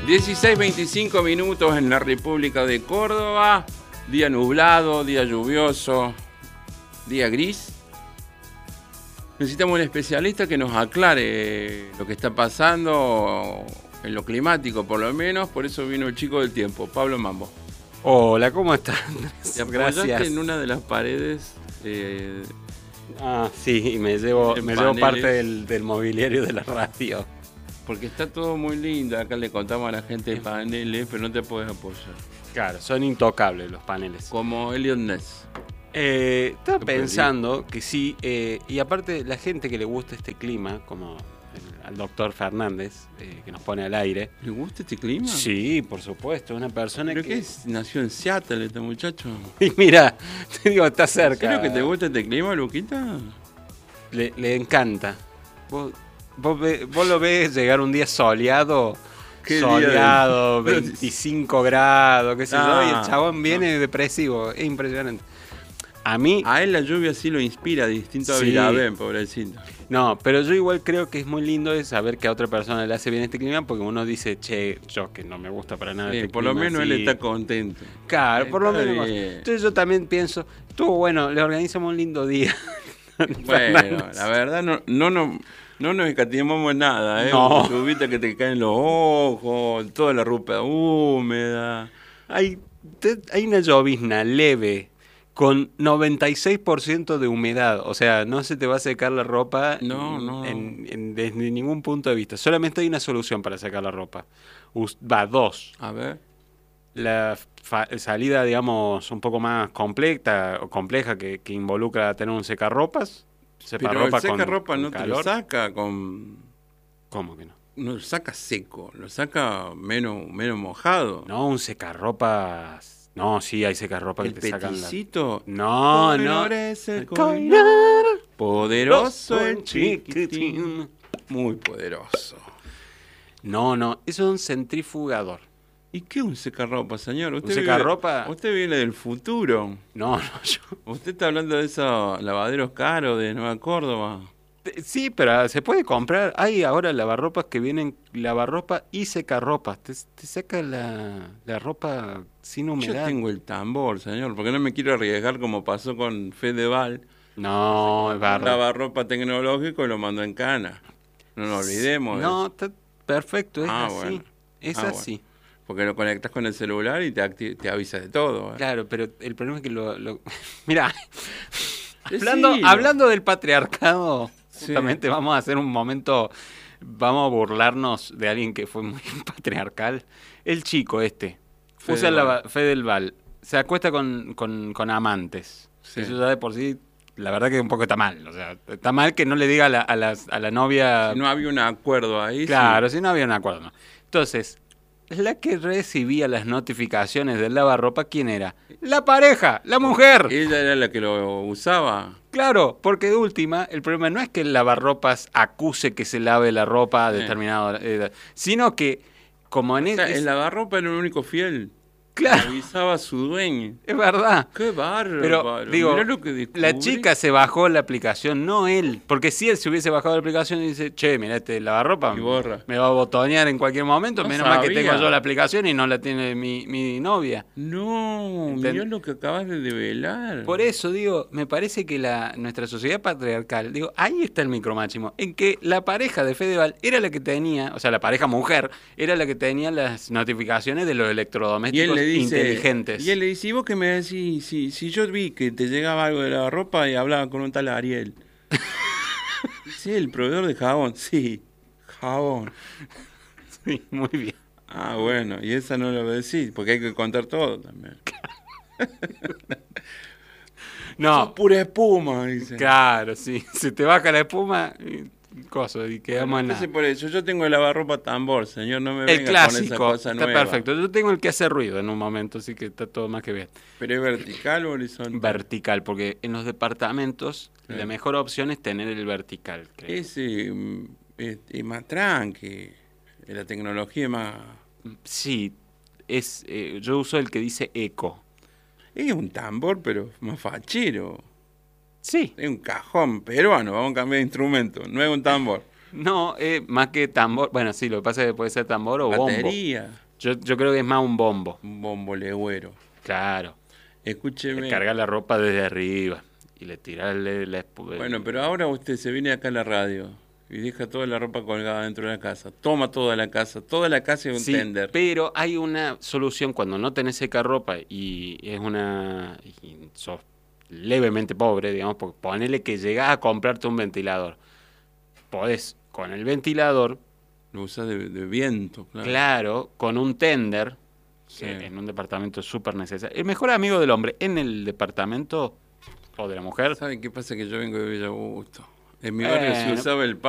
16:25 minutos en la República de Córdoba. Día nublado, día lluvioso, día gris. Necesitamos un especialista que nos aclare lo que está pasando en lo climático, por lo menos. Por eso vino el chico del tiempo, Pablo Mambo. Hola, ¿cómo estás? Te apoyaste en una de las paredes. Sí, me llevo parte del mobiliario de la radio. Porque está todo muy lindo. Acá le contamos a la gente de paneles, pero no te puedes apoyar. Claro, son intocables los paneles. Como Elliot Ness. Estaba pensando que sí, y aparte la gente que le gusta este clima, como al doctor Fernández, que nos pone al aire. ¿Le gusta este clima? Sí, por supuesto, una persona ¿Pero que... qué es? ¿Nació en Seattle este muchacho? Y mira, te digo, está cerca. ¿En serio que te gusta este clima, Luquita? Le encanta. Vos lo ves llegar un día soleado, 25 grados, qué sé yo, y el chabón viene depresivo, es impresionante. A él la lluvia sí lo inspira, distinto a Virabén, pobrecito. No, pero yo igual creo que es muy lindo de saber que a otra persona le hace bien este clima, porque uno dice, che, yo que no me gusta para nada este por clima, lo menos así. él está contento. Claro, por lo menos. Entonces yo también pienso, estuvo bueno, le organizamos un lindo día. Bueno, la verdad no nos escatimamos en nada, No. Lluvita que te caen los ojos, toda la ropa húmeda. Hay una llovizna leve con 96% de humedad, o sea, no se te va a secar la ropa desde ningún punto de vista. Solamente hay una solución para secar la ropa. Dos. A ver. La salida, digamos, un poco más compleja que involucra tener un secarropas. Pero el secarropa no te lo saca con... ¿Cómo que no? No lo saca seco, lo saca menos mojado. No, un secarropas... No, sí, hay secarropas que te sacan la... No. Poderoso el chiquitín. Muy poderoso. No, eso es un centrifugador. ¿Y qué es un secarropa, señor? ¿Un secarropa? Usted viene del futuro. No, yo... Usted está hablando de esos lavaderos caros de Nueva Córdoba. Sí, pero se puede comprar. Hay ahora lavarropas que vienen lavarropa y secarropas. Te saca la ropa sin humedad. Yo tengo el tambor, señor, porque no me quiero arriesgar como pasó con Fedeval. No, es barro. Lavarropa tecnológico y lo mandó en cana. No nos olvidemos. No, está perfecto, es así. Bueno. Es así. Bueno. Porque lo conectas con el celular y te avisa de todo. Claro, pero el problema es que lo... Mira, Decilo. hablando del patriarcado... Sí. Justamente vamos a hacer un momento, vamos a burlarnos de alguien que fue muy patriarcal. El chico Fedeval, se acuesta con amantes. Sí. Eso ya de por sí, la verdad que un poco está mal. O sea, está mal que no le diga a la novia... Si no había un acuerdo ahí. Claro, sí. si no había un acuerdo. No. Entonces, la que recibía las notificaciones del lavarropa, ¿quién era? La pareja, la mujer. Ella era la que lo usaba. Claro, porque de última, el problema no es que el lavarropas acuse que se lave la ropa a determinado, sino que como en el lavarropa era el único fiel. Claro. Avisaba a su dueño. Es verdad. Qué bárbaro. Pero, digo, mirá lo que descubrí. La chica se bajó la aplicación, no él. Porque si él se hubiese bajado la aplicación y dice, che, mirá este lavarropa, y borra. Me va a botonear en cualquier momento, No menos sabía. mal que tengo yo la aplicación y no la tiene mi novia. No, mirá lo que acabas de develar. Por eso, digo, me parece que nuestra sociedad patriarcal, digo, ahí está el micromachismo, en que la pareja de Fedeval era la que tenía, o sea, la pareja mujer, era la que tenía las notificaciones de los electrodomésticos inteligentes. Y él le dice, ¿y vos qué me decís? Si yo vi que te llegaba algo de la ropa y hablaba con un tal Ariel. Sí, el proveedor de jabón. Sí, jabón. Sí, muy bien. Ah, bueno, y esa no lo decís, porque hay que contar todo también. No. Sos pura espuma, dice. Claro, sí. Se te baja la espuma y quedamos en nada. Por eso yo tengo el lavarropa tambor, señor, no me el venga clásico, con esa cosa está nueva. perfecto. Yo tengo el que hace ruido en un momento, así que está todo más que bien. ¿Pero es vertical o horizontal? Vertical, porque en los departamentos la mejor opción es tener el vertical, creo. Ese es más tranqui, la tecnología es más... Sí, yo uso el que dice eco. Es un tambor, pero más fachero. Sí. Es un cajón peruano, vamos a cambiar de instrumento, no es un tambor. No, más que tambor. Bueno, sí, lo que pasa es que puede ser tambor o batería. Bombo. Yo creo que es más un bombo. Un bombo legüero. Claro. Escúcheme. Cargar la ropa desde arriba y le tirarle Bueno, pero ahora usted se viene acá a la radio y deja toda la ropa colgada dentro de la casa. Toma toda la casa es un sí, tender. Pero hay una solución cuando no tenés secarropa y sos levemente pobre, digamos, porque ponele que llegás a comprarte un ventilador. Podés, con el ventilador, lo usás de viento, claro. Claro, con un tender, sí. En un departamento súper necesario. El mejor amigo del hombre en el departamento o de la mujer. ¿Saben qué pasa? Que yo vengo de Bella Augusto. En mi barrio se usaba el